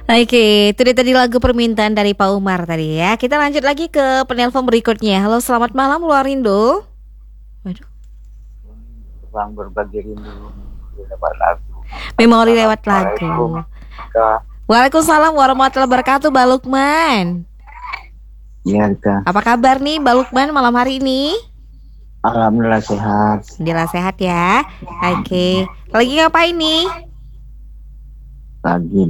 Oke, itu dia tadi lagu permintaan dari Pak Umar tadi ya. Kita lanjut lagi ke penelpon berikutnya. Halo, selamat malam Luarindo. Waduh. Ruang berbagi rindu lewat lagu. Memori lewat lagu. Waalaikumsalam warahmatullahi wabarakatuh, Mbak Lukman. Iya, Rika. Apa kabar nih Mbak Lukman malam hari ini? Alhamdulillah sehat. Alhamdulillah sehat ya. Oke, lagi ngapain nih? Lagi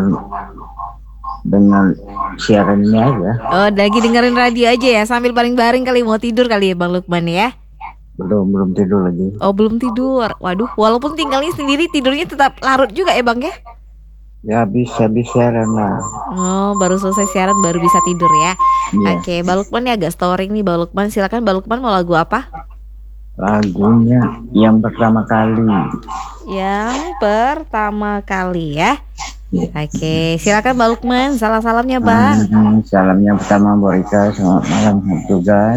dengar siarannya aja. Oh, lagi dengerin radio aja ya, sambil baring-baring kali, mau tidur kali ya Bang Lukman ya? Belum tidur lagi. Oh, belum tidur. Waduh, walaupun tinggalnya sendiri, tidurnya tetap larut juga ya Bang ya? Ya bisa siaran lah. Oh, baru selesai siaran baru bisa tidur ya. Iya. Oke, Bang Lukman ini agak storing nih Bang Lukman. Silakan Bang Lukman, mau lagu apa? Lagunya yang pertama kali. Yang pertama kali ya. Ya. Oke, silakan Bang Lukman. Salam-salamnya Bang. Salamnya pertama buat Rika, selamat malam tugas.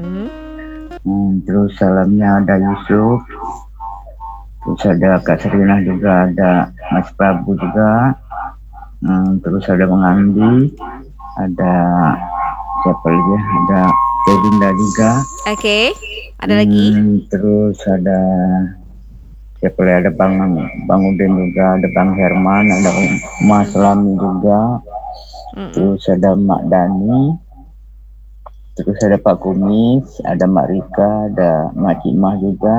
Terus salamnya ada Yusuf. Terus ada Kak Serina juga, ada Mas Prabu juga. Terus ada Bang Andi, ada siapa lagi? Ada Tedinda juga. Oke, ada lagi. Terus ada siapa lagi? Ada Bang Udin juga, ada Bang Herman, ada Mas Lami juga. Terus ada Mak Dani. Terus ada Pak Kumis, ada Mak Rika, ada Mak Cimah juga.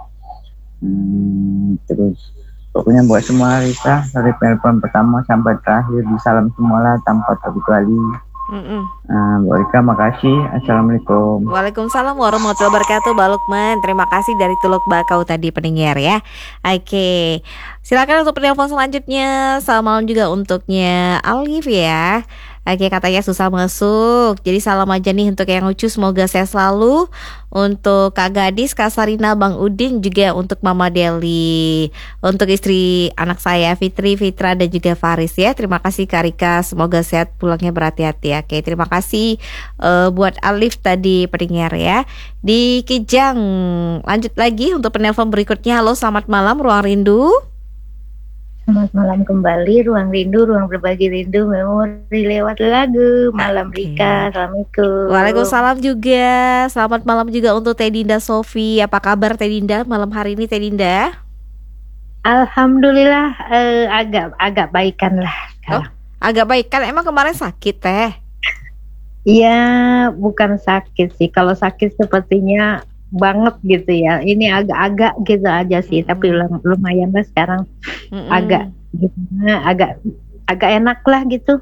Terus pokoknya buat semua Rika, dari telepon pertama sampai terakhir, disalam semualah tanpa terkecuali. Buat Rika makasih. Assalamualaikum. Waalaikumsalam warahmatullahi wabarakatuh Mbak Lukman. Terima kasih dari Tuluk Bakau tadi pendengar ya. Oke, silakan untuk penelpon selanjutnya. Selamat malam juga untuknya Alif ya. Oke, katanya susah masuk. Jadi salam aja nih untuk yang lucu, semoga sehat selalu. Untuk Kak Gadis, Kak Sarina, Bang Udin, juga untuk Mama Deli. Untuk istri anak saya Fitri, Fitra, dan juga Faris ya. Terima kasih Kak Rika, semoga sehat, pulangnya berhati-hati. Oke, terima kasih buat Alif tadi pendengar ya. Di Kijang, lanjut lagi untuk penelpon berikutnya. Halo, selamat malam Ruang Rindu. Selamat malam kembali, Ruang Rindu, Ruang Berbagi Rindu, memori lewat lagu. Malam Rika, Assalamualaikum. Waalaikumsalam juga. Selamat malam juga untuk Tedinda Sofi. Apa kabar Tedinda malam hari ini Tedinda? Alhamdulillah agak baikan lah. Oh, agak baik kan, emang kemarin sakit teh? Iya, bukan sakit sih. Kalau sakit sepertinya banget gitu ya. Ini agak-agak gitu aja sih, tapi lumayan lah sekarang. Agak gimana, agak enak lah gitu.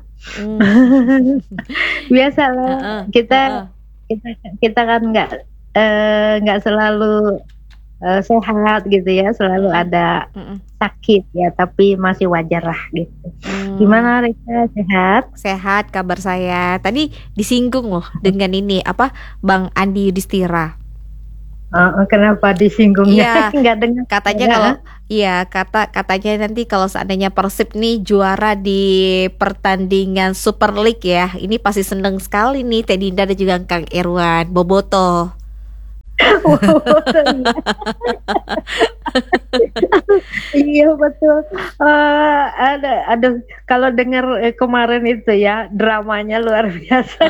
Biasalah kita kan nggak selalu sehat gitu ya, selalu ada sakit ya, tapi masih wajar lah gitu. Gimana Rika, sehat? Sehat kabar saya. Tadi disinggung loh dengan ini apa Bang Andi Yudhistira. Kenapa disinggungnya? Iya, Nggak dengar. katanya kalau katanya nanti kalau seandainya Persib nih juara di pertandingan Super League ya, ini pasti seneng sekali nih Tedinda dan juga Kang Irwan Boboto. Iya betul. Ada kalau dengar kemarin itu ya, dramanya luar biasa.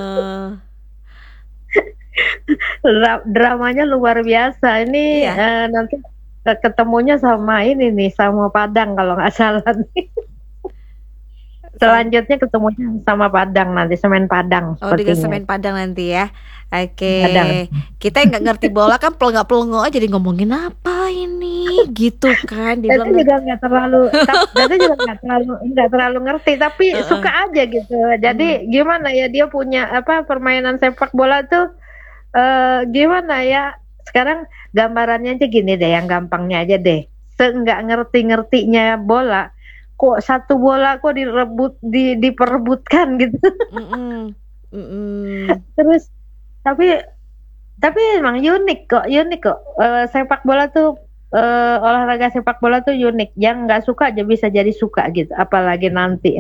Dramanya luar biasa. Ini nanti ketemunya sama ini nih, sama Padang kalau nggak salah nih. Selanjutnya ketemunya sama Padang nanti, Semen Padang. Oh, dengan Semen Padang nanti ya. Oke. Kita nggak ngerti bola kan, pelengak-pelengok aja, jadi ngomongin apa ini gitu kan. Itu juga nggak terlalu ngerti, tapi suka aja gitu. Jadi gimana ya, dia punya permainan sepak bola tuh gimana ya. Sekarang gambarannya aja gini deh, yang gampangnya aja deh. Nggak ngerti-ngertinya bola, kok satu bola kok diperebutkan gitu. Terus tapi emang unik kok. Sepak bola tuh olahraga sepak bola tuh unik. Yang nggak suka aja bisa jadi suka gitu. Apalagi nanti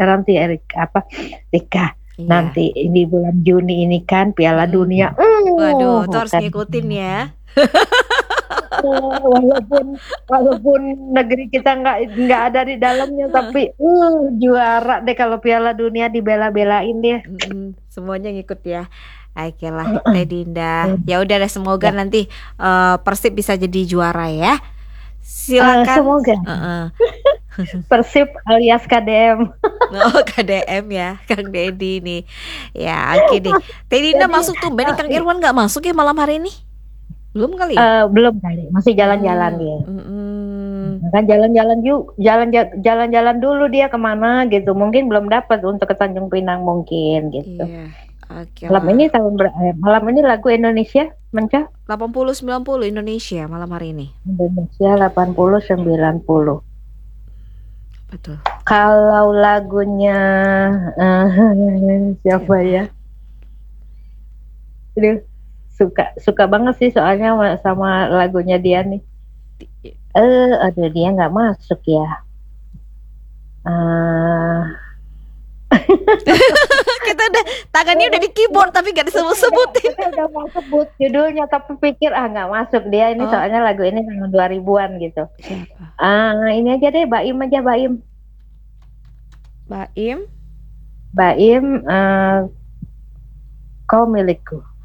Rika. Nanti di bulan Juni ini kan Piala Dunia. Waduh, tuh harus ngikutin ya. walaupun walaupun negeri kita nggak ada di dalamnya, tapi juara deh kalau Piala Dunia dibela-belain dia. Semuanya ngikut ya. Oke lah, Teh Dinda. Ya udah deh, semoga nanti Persib bisa jadi juara ya. Silakan. Semoga. Persib alias KDM. Oh, KDM ya, Kang Dedi nih. Ya, oke deh. Teh Dinda masuk tuh, ini Kang Irwan nggak masuk ya malam hari ini? Belum kali ya? Belum kali, masih jalan-jalan dia. Kan jalan-jalan dulu dia kemana gitu. Mungkin belum dapat untuk ke Tanjung Pinang mungkin gitu. Iya. Oke. Malam ini lagu Indonesia Menca 80-90 Indonesia malam hari ini. Indonesia 80-90. Betul. Kalau lagunya siapa ya? Aduh, suka banget sih soalnya sama lagunya dia nih. Aduh, dia nggak masuk ya. Kita udah tangannya udah di keyboard tapi gak disebut-sebutin. Kita udah mau sebut judulnya tapi pikir nggak masuk dia ini, soalnya lagu ini tahun 2000-an gitu. Ini aja deh, Baim aja, Baim. Kau milikku.